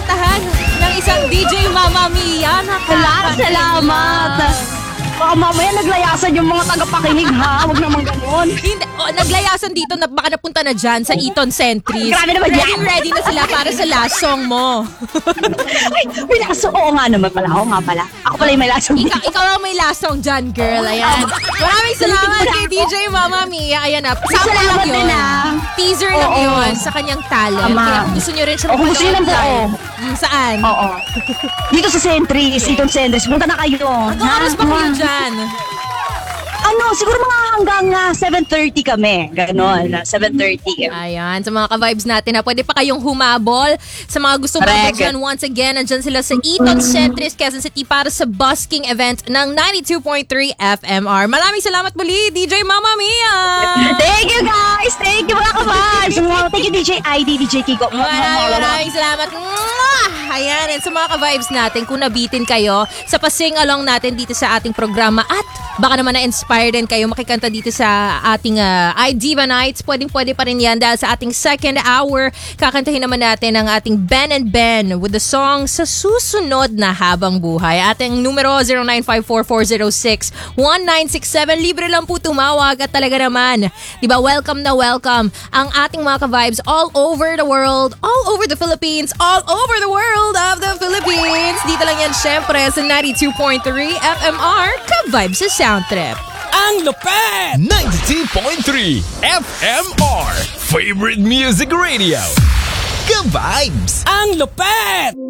kantahan ng isang DJ Mama Mia. Salamat. Baka mamaya naglayasan yung mga tagapakinig ha. Huwag naman ganun. Hindi, naglayasan dito na baka napunta na dyan sa Eton Centris. Grabe naman yan. Ready na sila para sa last song mo. Ay, may laso. Oo nga naman pala. Oo nga pala. Ako pala yung may laso. Ikaw ang may last song dyan, girl. Ayan. Maraming salamat kay DJ Mama Mia. Ayan na. Sample lang yun. Din, Teaser lang yun sa kanyang talent. Kaya kung gusto nyo rin siya kung gusto nyo ng buo. Saan? Oo. Dito sa Centris, Eton Centris. Punta na kayo. Anong oras ba kayo dyan? Siguro mga hanggang 7:30 kami. Ganon, 7:30. Ayan, sa mga ka-vibes natin na pwede pa kayong humabol. Sa mga gusto mo dyan, once again, nandyan sila sa Eton Centris, Quezon City para sa busking event ng 92.3 FMR. Maraming salamat muli, DJ Mama Mia! Thank you guys! Thank you mga ka-vibes! Thank you DJ ID, DJ Kiko. Maraming salamat. Ayan, and sa mga ka-vibes natin, kung nabitin kayo sa pasing along natin dito sa ating programa at baka naman na-inspire din kayo makikanta dito sa ating iDiva Nights, pwede pa rin yan dahil sa ating second hour, kakantahin naman natin ang ating Ben and Ben with the song Sa Susunod na Habang Buhay. Ating numero 0954-406-1967. Libre lang po tumawag at talaga naman, diba, welcome na welcome ang ating mga ka-vibes all over the world, all over the Philippines, all over the world of the Philippines. Dito lang yan syempre sa 92.3 FMR, ka-vibes sa Sound Trip. Ang lupet! 92.3 FMR Favorite Music Radio. Ka-vibes! Ang lupet!